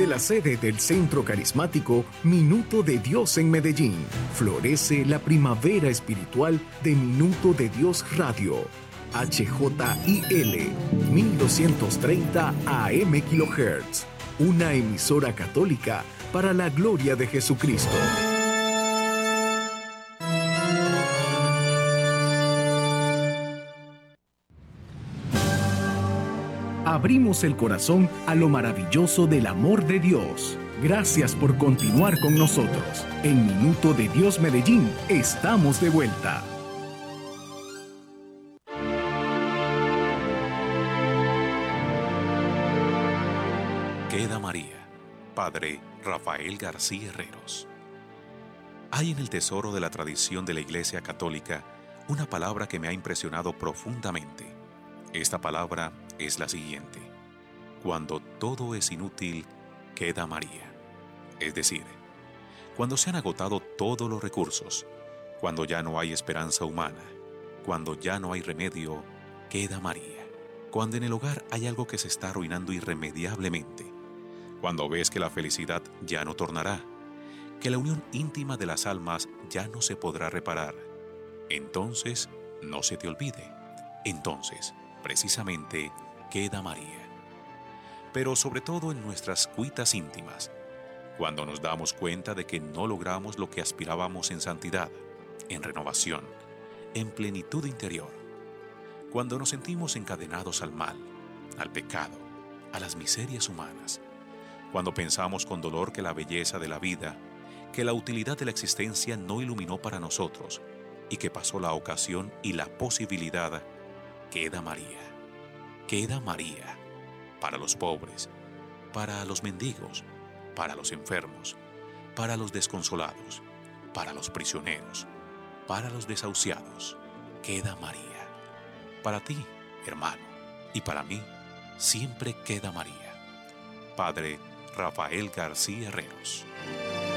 Desde la sede del Centro Carismático Minuto de Dios en Medellín, florece la primavera espiritual de Minuto de Dios Radio. HJIL 1230 AM kHz. Una emisora católica para la gloria de Jesucristo. Abrimos el corazón a lo maravilloso del amor de Dios. Gracias por continuar con nosotros. En Minuto de Dios Medellín, estamos de vuelta. Queda María, Padre Rafael García Herreros. Hay en el tesoro de la tradición de la Iglesia Católica una palabra que me ha impresionado profundamente. Esta palabra es la siguiente: cuando todo es inútil, queda María. Es decir, cuando se han agotado todos los recursos, cuando ya no hay esperanza humana, cuando ya no hay remedio, queda María. Cuando en el hogar hay algo que se está arruinando irremediablemente, cuando ves que la felicidad ya no tornará, que la unión íntima de las almas ya no se podrá reparar, entonces no se te olvide. Entonces, precisamente, queda María. Pero sobre todo en nuestras cuitas íntimas, cuando nos damos cuenta de que no logramos lo que aspirábamos en santidad, en renovación, en plenitud interior, cuando nos sentimos encadenados al mal, al pecado, a las miserias humanas, cuando pensamos con dolor que la belleza de la vida, que la utilidad de la existencia no iluminó para nosotros y que pasó la ocasión y la posibilidad, queda María. Queda María para los pobres, para los mendigos, para los enfermos, para los desconsolados, para los prisioneros, para los desahuciados. Queda María. Para ti, hermano, y para mí, siempre queda María. Padre Rafael García Herreros.